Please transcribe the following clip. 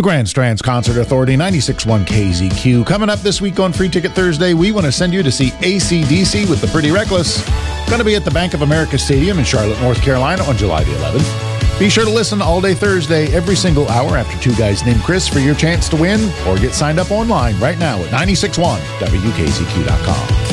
Grand Strands Concert Authority, 96.1 KZQ. Coming up this week on Free Ticket Thursday, we want to send you to see AC/DC with the Pretty Reckless. Going to be at the Bank of America Stadium in Charlotte, North Carolina on July the 11th. Be sure to listen all day Thursday, every single hour after Two Guys Named Chris for your chance to win, or get signed up online right now at 96.1 WKZQ.com.